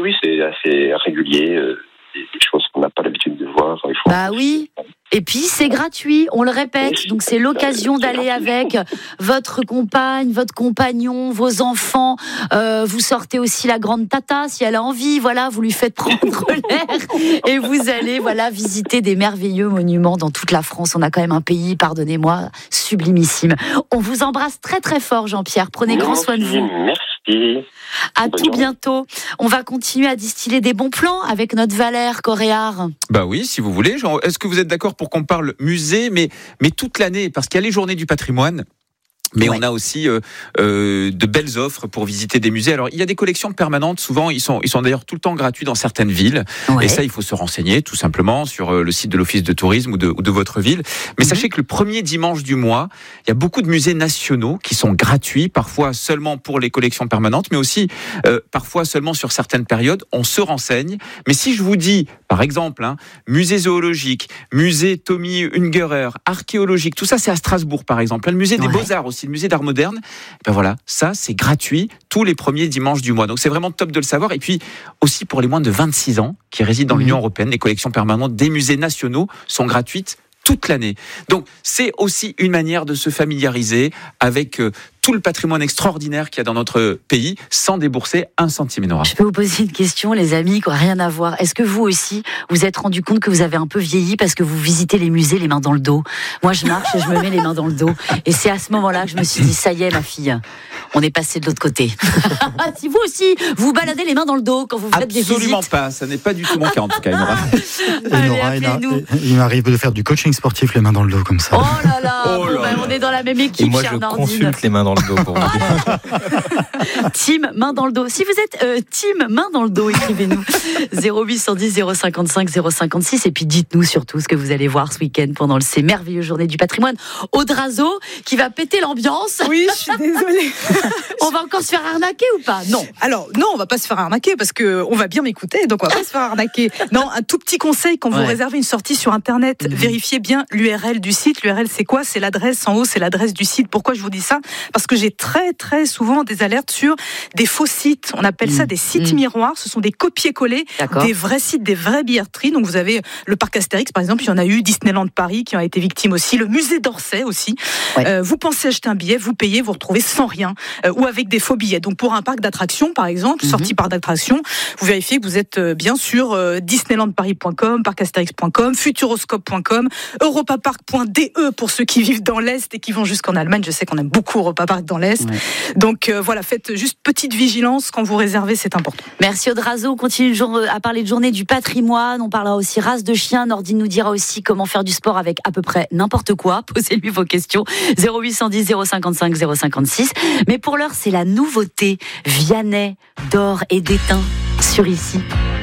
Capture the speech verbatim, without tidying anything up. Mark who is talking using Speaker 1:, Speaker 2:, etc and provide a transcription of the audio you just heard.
Speaker 1: oui, c'est assez régulier. Euh, des, des choses qu'on n'a pas l'habitude de voir. Il faut
Speaker 2: bah oui. Et puis c'est gratuit, on le répète, donc c'est l'occasion d'aller avec votre compagne, votre compagnon, vos enfants. Euh, vous sortez aussi la grande tata si elle a envie, voilà, vous lui faites prendre l'air et vous allez voilà visiter des merveilleux monuments dans toute la France. On a quand même un pays, pardonnez-moi, sublimissime. On vous embrasse très très fort, Jean-Pierre. Prenez grand soin de vous.
Speaker 1: Merci.
Speaker 2: À tout bientôt. On va continuer à distiller des bons plans avec notre Valère Coréard.
Speaker 3: Bah oui, si vous voulez. Jean, est-ce que vous êtes d'accord pour qu'on parle musée, mais, mais toute l'année, parce qu'il y a les journées du patrimoine. Mais ouais. on a aussi euh, euh, de belles offres pour visiter des musées. Alors, il y a des collections permanentes. Souvent, ils sont, ils sont d'ailleurs tout le temps gratuits dans certaines villes. Ouais. Et ça, il faut se renseigner tout simplement sur euh, le site de l'Office de tourisme ou de, ou de votre ville. Mais mm-hmm. sachez que le premier dimanche du mois, il y a beaucoup de musées nationaux qui sont gratuits, parfois seulement pour les collections permanentes, mais aussi euh, parfois seulement sur certaines périodes. On se renseigne. Mais si je vous dis, par exemple, hein, musée zoologique, musée Tommy Ungerer, archéologique, tout ça, c'est à Strasbourg, par exemple. Le musée des ouais. Beaux-Arts aussi. Le musée d'art moderne, ben voilà, ça c'est gratuit tous les premiers dimanches du mois. Donc c'est vraiment top de le savoir. Et puis aussi pour les moins de vingt-six ans qui résident dans mmh. l'Union européenne, les collections permanentes des musées nationaux sont gratuites toute l'année. Donc c'est aussi une manière de se familiariser avec euh, tout le patrimoine extraordinaire qu'il y a dans notre pays sans débourser un centime. Nora.
Speaker 2: Je peux vous poser une question, les amis, quoi, rien à voir. Est-ce que vous aussi, vous êtes rendu compte que vous avez un peu vieilli parce que vous visitez les musées les mains dans le dos ? Moi, je marche et je me mets les mains dans le dos. Et c'est à ce moment-là que je me suis dit, ça y est, ma fille, on est passé de l'autre côté. Si vous aussi, vous baladez les mains dans le dos quand vous faites des visites.
Speaker 3: Absolument pas, ça n'est pas du tout mon cas en tout cas, Nora.
Speaker 2: Allez,
Speaker 4: Nora,
Speaker 2: appelez-nous.
Speaker 4: Il m'arrive de faire du coaching sportif les mains dans le dos comme ça.
Speaker 2: Oh là là,
Speaker 3: oh
Speaker 2: bon,
Speaker 3: là
Speaker 2: ben,
Speaker 3: là.
Speaker 2: On est dans la même équipe,
Speaker 5: et moi,
Speaker 2: chère
Speaker 5: je
Speaker 2: Nordine.
Speaker 5: consulte les mains dans le dos pour vous.
Speaker 2: Team main dans le dos. Si vous êtes euh, team main dans le dos, écrivez-nous zéro huit cent dix zéro cinquante-cinq zéro cinquante-six et puis dites-nous surtout ce que vous allez voir ce week-end pendant ces merveilleuses journées du patrimoine. Audrazo qui va péter l'ambiance.
Speaker 6: Oui, je suis désolée.
Speaker 2: On va encore se faire arnaquer ou pas ? Non.
Speaker 6: Alors non, on va pas se faire arnaquer parce que on va bien m'écouter, donc on va pas se faire arnaquer. Non, un tout petit conseil quand vous ouais. réservez une sortie sur Internet, mmh. vérifiez bien l'U R L du site. L'U R L c'est quoi ? C'est l'adresse en haut, c'est l'adresse du site. Pourquoi je vous dis ça ? Parce que j'ai très très souvent des alertes sur des faux sites. On appelle ça des sites mmh. miroirs. Ce sont des copier-coller D'accord. des vrais sites, des vraies billetteries. Donc vous avez le parc Astérix, par exemple, il y en a eu, Disneyland Paris qui ont été victimes aussi, le musée d'Orsay aussi. Ouais. Euh, vous pensez acheter un billet, vous payez, vous retrouvez sans rien euh, ou avec des faux billets. Donc pour un parc d'attractions, par exemple, mmh. sortie parc d'attractions, vous vérifiez que vous êtes euh, bien sur euh, disneyland paris point com, parc astérix point com, futuroscope point com, europapark point d e pour ceux qui vivent dans l'Est et qui vont jusqu'en Allemagne. Je sais qu'on aime beaucoup Europapark dans l'Est. Ouais. Donc euh, voilà, faites juste petite vigilance quand vous réservez, c'est important.
Speaker 2: Merci Audrazo. On continue à parler de journée du patrimoine. On parlera aussi race de chien. Nordine nous dira aussi comment faire du sport avec à peu près n'importe quoi. Posez-lui vos questions. zéro huit cent dix zéro cinquante-cinq zéro cinquante-six. Mais pour l'heure, c'est la nouveauté. Vianney, d'or et d'étain sur ici.